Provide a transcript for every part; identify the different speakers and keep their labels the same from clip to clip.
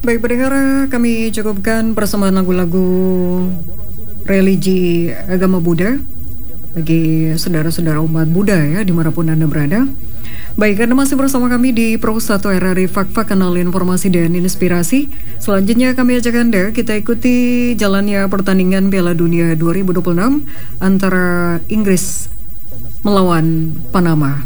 Speaker 1: Baik pendengar, kami cukupkan persembahan lagu-lagu religi agama Buddha bagi saudara-saudara umat Buddha ya dimanapun Anda berada. Baik, Anda masih bersama kami di Pro 1 RRI Fak-Fak, kanal informasi dan inspirasi. Selanjutnya kami ajak Anda kita ikuti jalannya pertandingan Piala Dunia 2026 antara Inggris melawan Panama.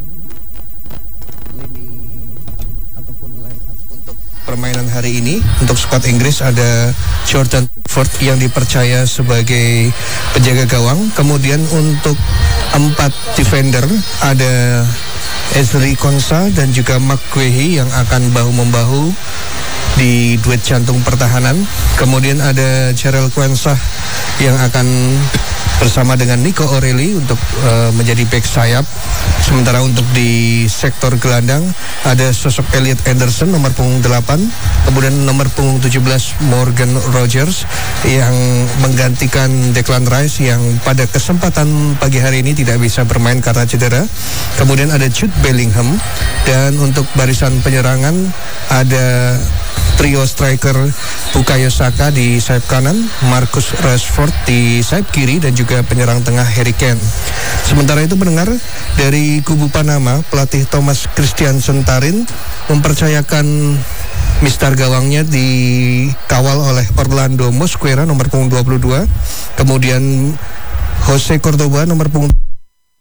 Speaker 2: Permainan hari ini untuk skuad Inggris ada Jordan Pickford yang dipercaya sebagai penjaga gawang. Kemudian untuk 4 defender ada Ezri Konsa dan juga Mark Guehi yang akan bahu-membahu di duet jantung pertahanan. Kemudian ada Jarell Quansah yang akan bersama dengan Nico O'Reilly untuk menjadi back sayap. Sementara untuk di sektor gelandang ada sosok Elliot Anderson nomor punggung 8, kemudian nomor punggung 17 Morgan Rogers yang menggantikan Declan Rice yang pada kesempatan pagi hari ini tidak bisa bermain karena cedera. Kemudian ada Jude Bellingham, dan untuk barisan penyerangan ada trio striker Bukayo Saka di sayap kanan, Marcus Rashford di sayap kiri, dan juga penyerang tengah Harry Kane. Sementara itu pendengar, dari kubu Panama, pelatih Thomas Christiansen Tarin mempercayakan mistar gawangnya dikawal oleh Orlando Mosquera nomor punggung 22, kemudian Jose Cordoba nomor punggung